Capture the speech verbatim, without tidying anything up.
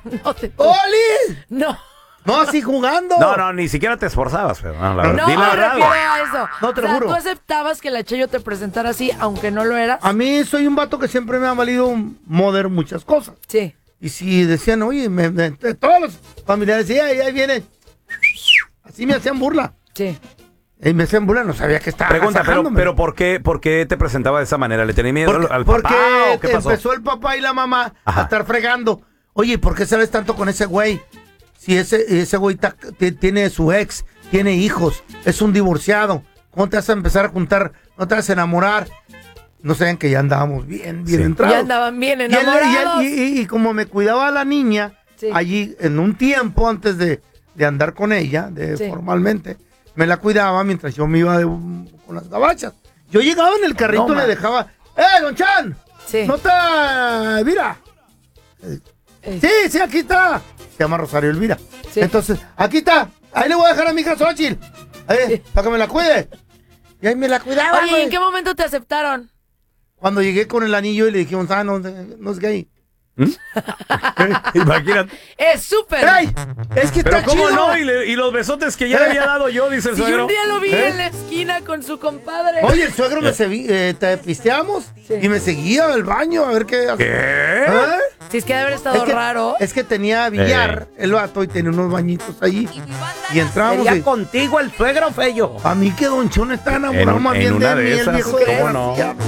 No te... ¡Oli! No. No, así jugando. No, no, ni siquiera te esforzabas, pero no, la verdad. No Dile me la verdad, refiero güey. a eso. No, te lo o sea, juro. ¿tú aceptabas que la Chayo te presentara así, aunque no lo eras? A mí soy un vato que siempre me ha valido moder muchas cosas. Sí. Y si decían, oye, me, me, todos los familiares, sí, ahí, ahí viene. Así me hacían burla. Sí. Y me hacían burla, no sabía que estaba Pregunta, pero, agasajándome. pero ¿por qué, ¿por qué te presentaba de esa manera? ¿Le tenía miedo Porque, al porque papá o qué pasó? empezó el papá y la mamá Ajá. a estar fregando. Oye, ¿por qué sales tanto con ese güey? Si ese, ese güey ta- t- tiene su ex, tiene hijos, es un divorciado. ¿Cómo te vas a empezar a juntar? ¿No te vas a enamorar? No sabían que ya andábamos bien, bien Sí. entrados. Ya andaban bien Y, él- enamorados. y, él- y- y- y como me cuidaba a la niña, Sí. allí en un tiempo antes de, de andar con ella, de Sí. formalmente, me la cuidaba mientras yo me iba de, con las gabachas. Yo llegaba en el carrito y No, le man. dejaba, ¡eh, don Chan! Sí. ¡No está Elvira! Eh, Sí, sí, aquí está. Se llama Rosario Elvira. Sí. Entonces, aquí está. Ahí le voy a dejar a mi hija Xochitl. Ahí, Sí. para que me la cuide. Y ahí me la cuidaba, Oye, ¿y güey. en qué momento te aceptaron? Cuando llegué con el anillo y le dijimos, ah, no, no es gay. Imagínate. Es súper. ¡Ey! Es que Pero está ¿cómo chido. no? Y, le- y los besotes que ya le había dado yo, dice el Si yo suegro. un día lo vi ¿Eh? en la esquina con su compadre. Oye, el suegro me seguía, eh, te pisteamos Sí. y me seguía al baño a ver qué hacía. ¿Qué? ¿Eh? Si es que debe haber estado Es que, raro. es que tenía billar el vato y tenía unos bañitos ahí. Y entramos y contigo el suegro, Fello. a mí que Don Chon está En enamorado un- más en bien una de de mí, el esas, viejo ¿cómo no? desgraciado.